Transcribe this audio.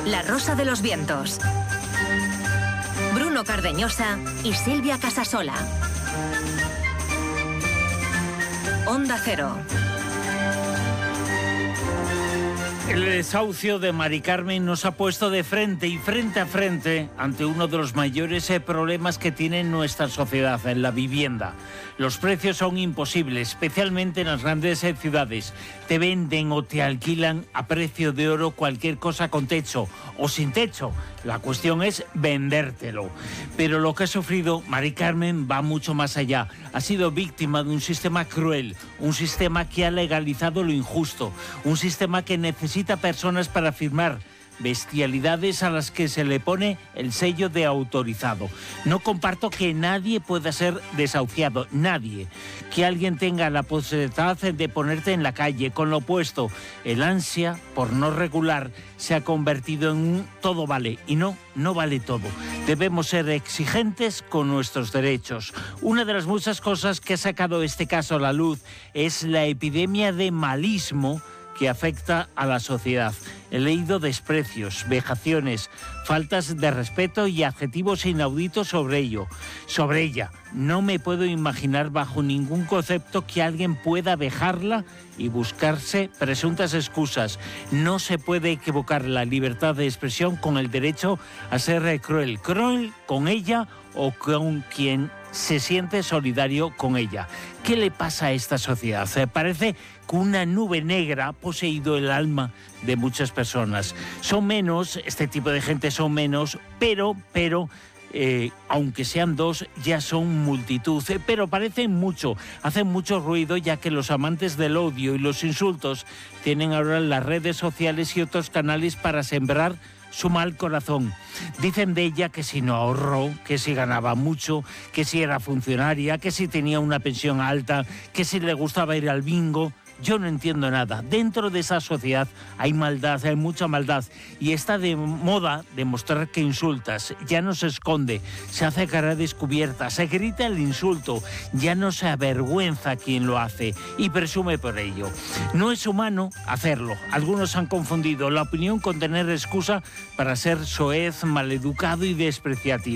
La Rosa de los Vientos. Bruno Cardeñosa y Silvia Casasola. Onda Cero. El desahucio de Mari Carmen nos ha puesto de frente y frente a frente ante uno de los mayores problemas que tiene nuestra sociedad, en la vivienda. Los precios son imposibles, especialmente en las grandes ciudades. Te venden o te alquilan a precio de oro cualquier cosa con techo o sin techo. La cuestión es vendértelo. Pero lo que ha sufrido Mari Carmen va mucho más allá. Ha sido víctima de un sistema cruel, un sistema que ha legalizado lo injusto, un sistema que necesita personas para firmar bestialidades a las que se le pone el sello de autorizado. No comparto que nadie pueda ser desahuciado, nadie. Que alguien tenga la posibilidad de ponerte en la calle con lo opuesto. El ansia por no regular se ha convertido en un todo vale, y no vale todo. Debemos ser exigentes con nuestros derechos. Una de las muchas cosas que ha sacado este caso a la luz es la epidemia de malismo que afecta a la sociedad. He leído desprecios, vejaciones, faltas de respeto y adjetivos inauditos sobre ello, sobre ella. No me puedo imaginar bajo ningún concepto que alguien pueda vejarla y buscarse presuntas excusas. No se puede equivocar la libertad de expresión con el derecho a ser cruel con ella o con quien se siente solidario con ella. ¿Qué le pasa a esta sociedad? Parece que una nube negra ha poseído el alma de muchas personas. Son menos, este tipo de gente son menos, pero aunque sean dos, ya son multitud. Pero parecen mucho, hacen mucho ruido, ya que los amantes del odio y los insultos tienen ahora las redes sociales y otros canales para sembrar su mal corazón. Dicen de ella que si no ahorró, que si ganaba mucho, que si era funcionaria, que si tenía una pensión alta, que si le gustaba ir al bingo. Yo no entiendo nada. Dentro de esa sociedad hay maldad, hay mucha maldad. Y está de moda demostrar que insultas. Ya no se esconde, se hace cara descubierta, se grita el insulto. Ya no se avergüenza quien lo hace y presume por ello. No es humano hacerlo. Algunos han confundido la opinión con tener excusa para ser soez, maleducado y despreciativo.